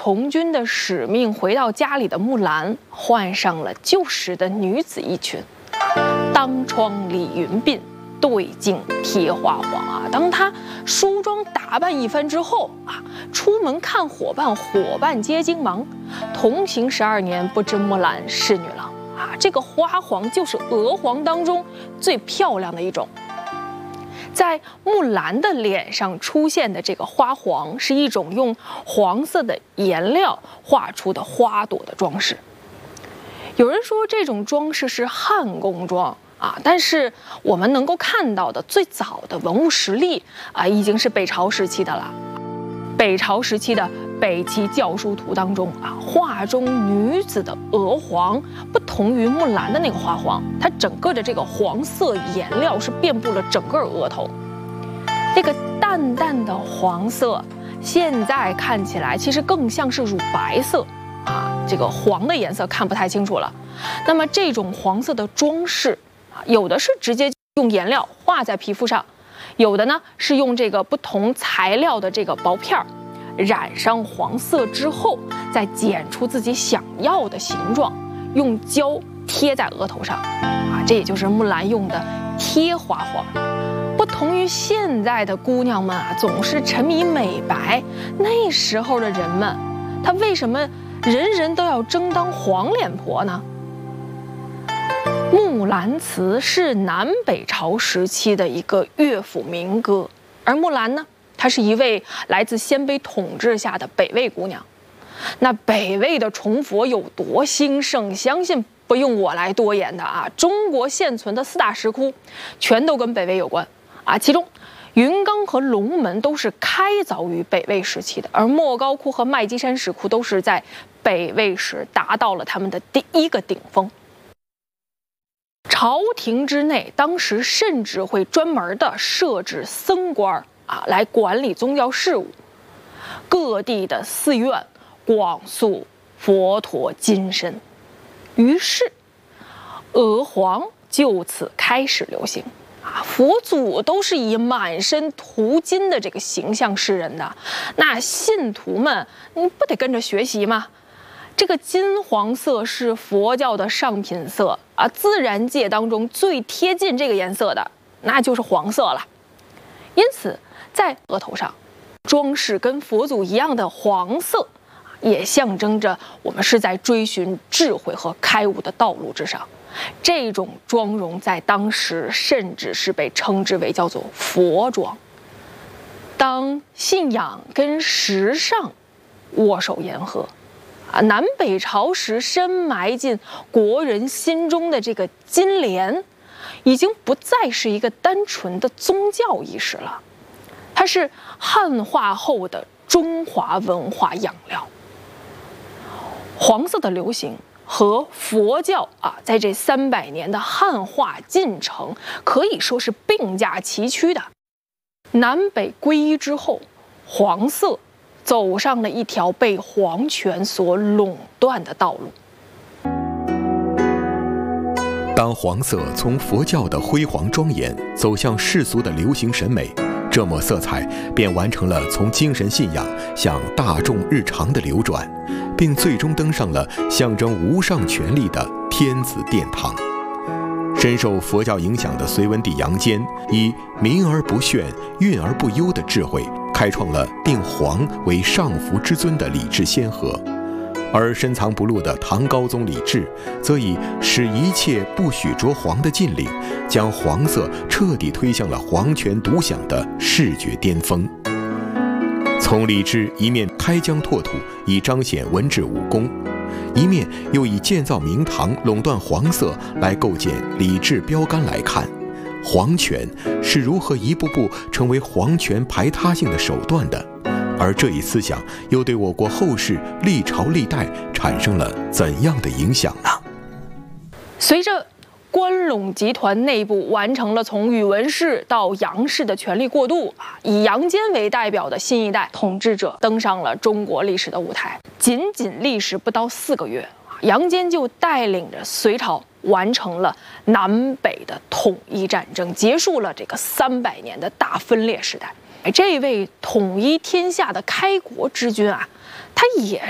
从军的使命回到家里的木兰，换上了旧时的女子衣裙，当窗理云鬓，对镜贴花黄啊。当她梳妆打扮一番之后啊，出门看伙伴，伙伴皆惊忙。同行12年，不知木兰是女郎啊。这个花黄就是娥黄当中最漂亮的一种。在木兰的脸上出现的这个花黄，是一种用黄色的颜料画出的花朵的装饰。有人说这种装饰是汉宫装啊，但是我们能够看到的最早的文物实例啊，已经是北朝时期的了。北朝时期的《北齐教书图》当中啊，画中女子的娥黄不同于木兰的那个花黄，它整个的这个黄色颜料是遍布了整个额头。这个淡淡的黄色，现在看起来其实更像是乳白色啊，这个黄的颜色看不太清楚了。那么这种黄色的装饰啊，有的是直接用颜料画在皮肤上。有的呢是用这个不同材料的这个薄片儿染上黄色之后，再剪出自己想要的形状，用胶贴在额头上啊，这也就是木兰用的贴花黄。不同于现在的姑娘们啊，总是沉迷美白，那时候的人们，她为什么人人都要争当黄脸婆呢？《木兰辞》是南北朝时期的一个乐府民歌，而木兰呢，她是一位来自鲜卑统治下的北魏姑娘。那北魏的崇佛有多兴盛，相信不用我来多言的啊。中国现存的4大石窟，全都跟北魏有关啊。其中，云冈和龙门都是开凿于北魏时期的，而莫高窟和麦积山石窟都是在北魏时达到了他们的第一个顶峰。朝廷之内，当时甚至会专门的设置僧官啊，来管理宗教事务。各地的寺院广塑佛陀金身，于是娥黄就此开始流行啊。佛祖都是以满身涂金的这个形象示人的，那信徒们不得跟着学习吗？这个金黄色是佛教的上品色啊，自然界当中最贴近这个颜色的，那就是黄色了。因此，在额头上装饰跟佛祖一样的黄色，也象征着我们是在追寻智慧和开悟的道路之上。这种妆容在当时甚至是被称之为叫做佛妆。当信仰跟时尚握手言和啊，南北朝时深埋进国人心中的这个金莲，已经不再是一个单纯的宗教仪式了，它是汉化后的中华文化养料。黄色的流行和佛教啊，在这300年的汉化进程可以说是并驾齐驱的。南北归一之后，黄色走上了一条被皇权所垄断的道路。 当黄色从佛教的辉煌庄严走向世俗的流行审美，这抹色彩便完成了从精神信仰向大众日常的流转，并最终登上了象征无上权力的天子殿堂。深受佛教影响的隋文帝杨坚，以明而不炫、韵而不幽的智慧，开创了定黄为上福之尊的礼制先河。而深藏不露的唐高宗李治，则以使一切不许着黄的禁令，将黄色彻底推向了皇权独享的视觉巅峰。从李治一面开疆拓土，以彰显文治武功，一面又以建造明堂、垄断黄色来构建礼制标杆来看，皇权是如何一步步成为皇权排他性的手段的，而这一思想又对我国后世历朝历代产生了怎样的影响呢？ 随着关陇集团内部完成了从宇文氏到杨氏的权力过渡啊，以杨坚为代表的新一代统治者登上了中国历史的舞台。仅历时不到4个月，杨坚就带领着隋朝完成了南北的统一战争，结束了这个300年的大分裂时代。这位统一天下的开国之君啊，他也